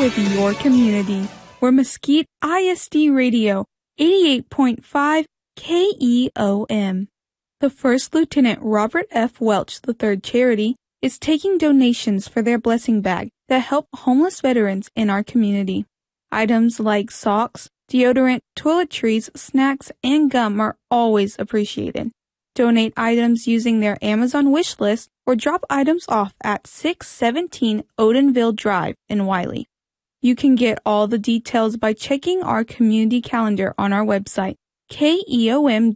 with your community. We're Mesquite ISD Radio, 88.5 KEOM. The First Lieutenant Robert F. Welch III Charity is taking donations for their blessing bag that help homeless veterans in our community. Items like socks, deodorant, toiletries, snacks, and gum are always appreciated. Donate items using their Amazon wish list or drop items off at 617 Odenville Drive in Wiley. You can get all the details by checking our community calendar on our website, keom.fm.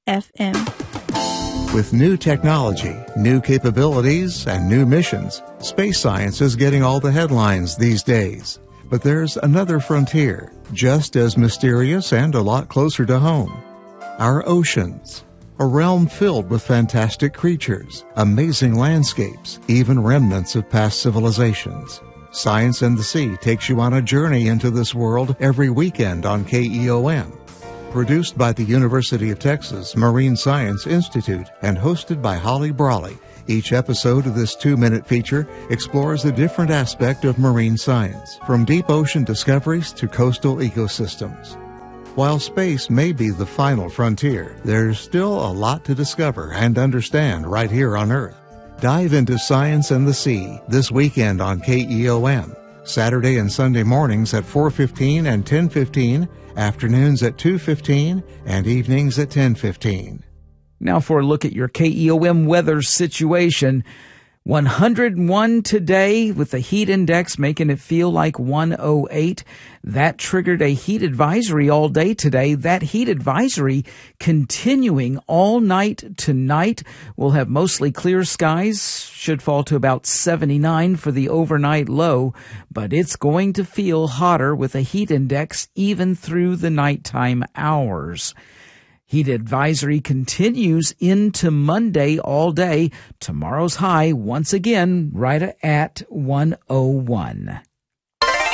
With new technology, new capabilities, and new missions, space science is getting all the headlines these days. But there's another frontier, just as mysterious and a lot closer to home. Our oceans. A realm filled with fantastic creatures, amazing landscapes, even remnants of past civilizations. Science and the Sea takes you on a journey into this world every weekend on KEOM. Produced by the University of Texas Marine Science Institute and hosted by Holly Brawley, each episode of this 2-minute feature explores a different aspect of marine science, from deep ocean discoveries to coastal ecosystems. While space may be the final frontier, there's still a lot to discover and understand right here on Earth. Dive into Science and the Sea this weekend on KEOM, Saturday and Sunday mornings at 4:15 and 10:15, afternoons at 2:15, and evenings at 10:15. Now for a look at your KEOM weather situation. 101 today with the heat index making it feel like 108. That triggered a heat advisory all day today. That heat advisory continuing all night tonight. We'll have mostly clear skies. Should fall to about 79 for the overnight low, but it's going to feel hotter with a heat index even through the nighttime hours. Heat advisory continues into Monday all day. Tomorrow's high, once again, right at 101.